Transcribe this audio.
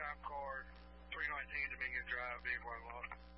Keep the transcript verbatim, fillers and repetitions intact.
time card, three nineteen Dominion Drive, vehicle unlocked.